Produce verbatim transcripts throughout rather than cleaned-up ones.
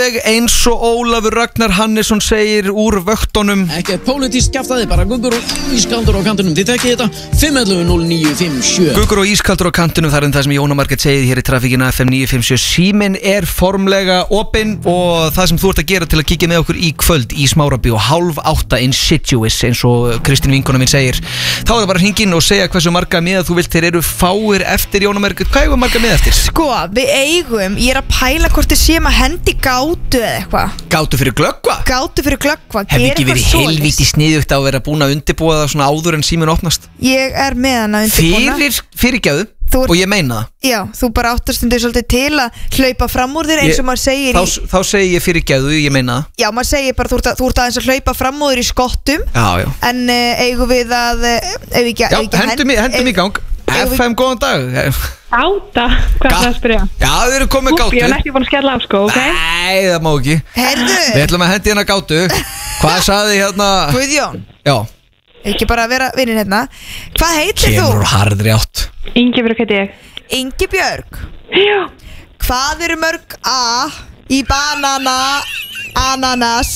formleg eins og Ólafur Ragnar Hannesson segir úr vöktunum. Ekkert pólitískt kjaftaði, bara Guggur og ískaldur á kantinum. Þið þekkið þetta, fimm ellefu núll níu fimm sjö. Guggur og ískaldur á kantinum, það er það sem Jóna Margrét segið hér í trafikina F M níu fimm sjö. Síminn er formlega opinn og það sem þú ert að gera til að kíkja með okkur í kvöld í Smárabíó hálf átta Insidious eins og Kristín vinkona mín segir. Þá er það bara að hringja inn og segja hversu marga miða þú vilt. Þeir eru fáir eftir, Jóna Margrét. Hvað er marga miða eftir? Sko, við eigum, ég er að pæla hvort þið séum að hendi gátu eða eitthvað. Gátu fyrir glöggva? Gátu fyrir glöggva, hef ekki verið helvíti sniðugt að vera búin að undirbúa það svona áður en síminn opnast? Ég er með hana undirbúna. Fyrir, fyrirgefðu og ég meina það. Já, þú bara áttast undir svolítið til að hlaupa fram úr þér eins og maður segir þá, í... Þá segir ég fyrirgefðu, ég meina það. Já, maður segir bara, þú ert, að, þú ert aðeins að hlaupa fram úr þér í skottum. Já, já. En uh, eigum við að... Uh, ekki, já, hendum í, hendum í gang. F M, góðan dag. Áta, hvað er það að spyrja? Já, þau eru komið gátu. Ég er ekki búin að skella af sko, ok? Nei, það má ekki. Herðu. Við ætlum að hendi hérna gátu. Hvað sagði hérna? Guðjón. Já. Ekki bara að vera vinnin hérna. Hvað heitir þú? Kemur harðri átt. Ingibjörg heiti ég. Ingibjörg. Já. Hvað eru mörg A í banana ananas?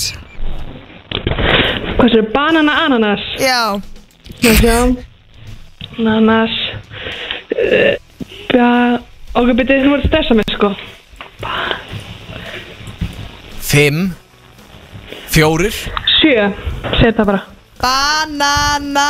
Hvað er banana ananas? Já. Já. Ananas. Uh, ja, okkur byrjuð þú voru að stressa mig sko. Fimm. Fjórir. Sjö. Segð það bara. Banana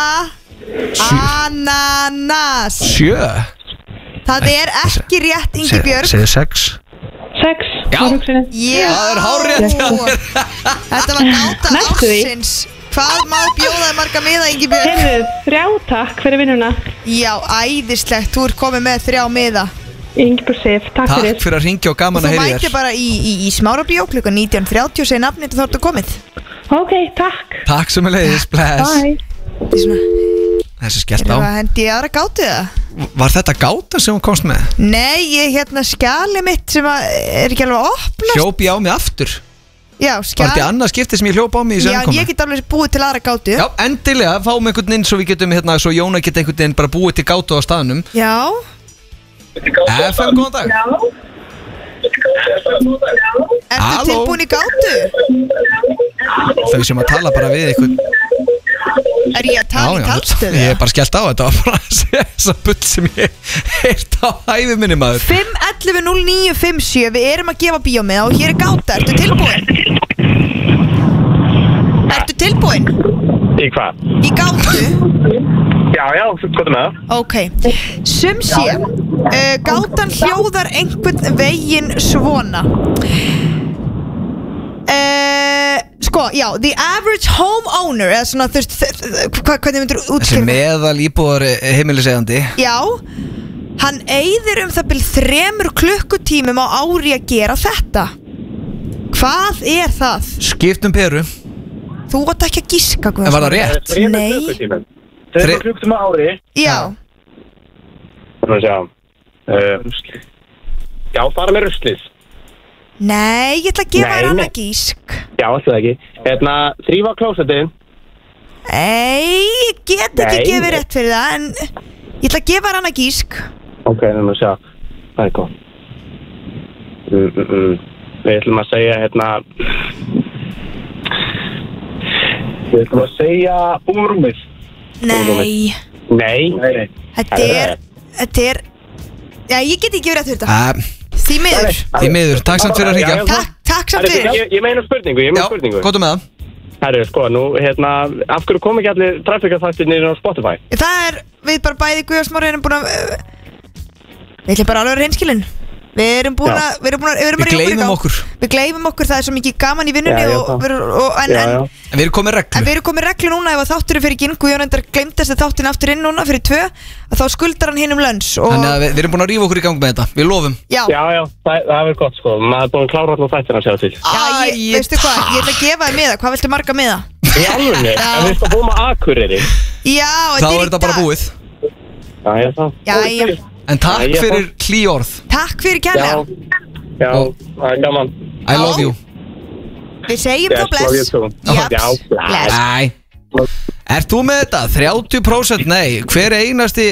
ananas. Sjö. Það er ekki rétt, Ingibjörg. Segðu sex. Sex. Já. Já. Það er hárrétt. Þetta var gáta ársins. Hvað má bjóðaði marga miða, Ingibjörg? Heyrðu, þrjá takk fyrir vinnuna. Já, æðislegt, þú ert komið með þrjá miða. Ingibjörg Sif, takk, takk fyrir. Takk fyrir að ringja og gaman að heyra þér. Þú mæti bara í, í, í Smárabíó klukkan nítján þrjátíu og segir nafnið og þá ertu komið. Ok, takk. Takk sem er leiðis, bless. Bye. Þessi skellt á. Erum við að hendi í aðra gátu það? Var þetta gáta sem hún komst með? Nei, ég hérna skjali mitt sem að er ekki alveg að opnast. Hljópi á mig aftur. Já, skjali. Var þetta annað skipti sem ég hljópa á mig í senkomi? Já, ég get alveg búið til aðra gátu. Já, endilega, fáum einhvern inn svo við getum hérna, svo Jóna geta einhvern veginn bara búið til gátu á staðnum. Já. F M, góðan dag. Já. Ertu tilbúin í gátu? Þau sem að tala bara við einhvern. Er ég að tala í talstöðu? Ég er bara skellt á þetta. Það var bara að segja þessa bull sem ég heirt á hæfi minni maður. fimm ellefu núll níu fimm sjö. Við erum að gefa bíómiða og hér er gáta. Ertu tilbúin? Ertu tilbúin? Í hvað? Í gátu? Já, já, hvað er með það? Ok. Sum sé uh, gátan hljóðar einhvern veginn svona. Uh, sko, já, the average homeowner eða svona, þú veist, hva, hvernig myndir útskýra? Þessi meðal íbúðar heimilisegandi. Já, hann eyðir um það byrð þremur klukkutímum á ári að gera þetta. Hvað er það? Skiptum peru. Þú átt ekki að gíska. En var það rétt? Nei. Þremur klukkutíma á ári? Já. Það er að sjá uh, Já, fara með ruslið. Nei, ég ætla að gefa þér annað gísk. Já, alltaf ekki. Hérna, þrífa klósettið. Nei, ég get ekki Nei. gefið rétt fyrir það, en ég ætla að gefa þér annað gísk. Ok, þannig að sjá. Það er góð. Mm, mm, mm. Við ætlum að segja, hérna... Við ætlum að segja búrúmið. Nei. Nei? Nei. Þetta er, þetta er... Já, ég get ekki gefið rétt fyrir þetta. Uh, Því miður. Því miður, takk samt fyrir að ringja. Takk, takk samt fyrir. Ég, ég meina spurningu, ég meina Já, spurningu. hvað er með það? Herru, sko, nú, hérna, af hverju kom ekki allir trafíkaþættirnir á Spotify? Það er, við bara bæði Guð og Smári erum búin að uh, Við ætlum bara alveg að vera hinskilin. Við erum búin að Við, erum búin að, við, erum við gleymum okkur. Við gleymum okkur, það er svo mikið gaman í vinnunni. Já, já, og, og, og, en, já, já. en, En við erum komið reglu. en við erum komið reglu núna. Ef að þátturinn fyrir ekki inn, Guðjón endar glemtast að þáttin aftur inn núna fyrir tvö, að þá skuldar hann hinn um lönns. Þannig að við, við erum búin að rífa okkur í gang með þetta. Við lofum. Já, Já, já, það, það er verið gott, sko. Maður er búin að klára allar þættina að sjá til. já ég, Æ, veistu hvað, ég ætla að gefa þér miða. Hvað viltu marga miða? Í alvegni, en við sko búum að Akureyri. Já, Þá þetta er er í þetta bara dag. búið. Já, ég það. Já, já. En takk Já, ég fyrir hlý orð. Takk fyrir Já, kærlega. já, Og- það er gaman. I love you. Við segjum þá Yes, love bless. you too. Japs, Já, bless. Æ. Ert þú með þetta? þrjátíu prósent nei. Hver einasti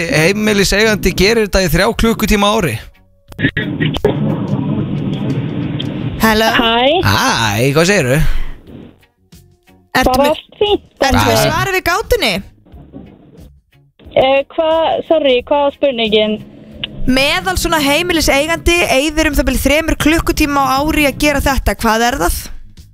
heimilisegandi gerir þetta í þrjá klukkutíma á ári? Hello. Hæ, Æ, hvað segirðu? Ertu bara með, allt fínt. ertu með Æ. svarið við gátunni? Uh, hvað, sorry, hvað var spurningin? Meðal svona heimiliseigandi eyðir um það byrja þremur klukkutíma á ári að gera þetta. Hvað er það?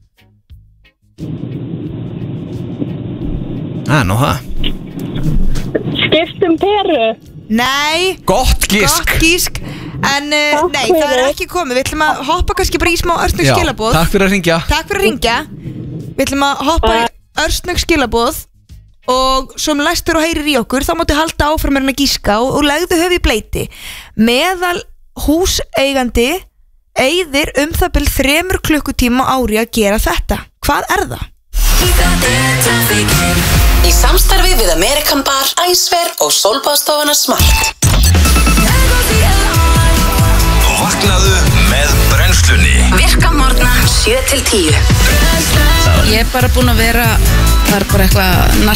Æ, nú það Skiptum peru. Nei, Gott gísk gott gísk. En uh, Takk nei, það er fyrir. ekki komið. Við ætlum að hoppa kannski bara í smá örstnögg Já, skilaboð. takk fyrir að ringja Takk fyrir að ringja. Við ætlum að hoppa í örstnögg skilaboð og sem læstur og heyrir í okkur þá máttu halda áfram hérna að gíska og, og legðu höfu í bleiti. Meðal húseigandi eyðir um það byrja þremur klukkutíma á ári að gera þetta. Hvað er það? Í samstarfi við American Bar, Æsver og Sólbaðstofuna Smart. Vaknaðu með brennslunni. Virka morgna sjö til tíu. Ég er bara búin að vera, það er bara eitthvað